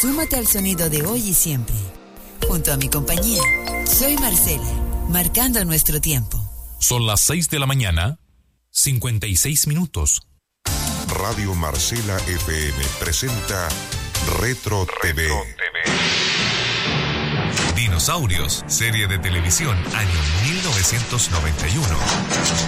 Súmate al sonido de hoy y siempre. Junto a mi compañía, soy Marcela, marcando nuestro tiempo. Son las 6 de la mañana, 56 minutos. Radio Marcela FM presenta Retro TV. Dinosaurios, serie de televisión, año 1991.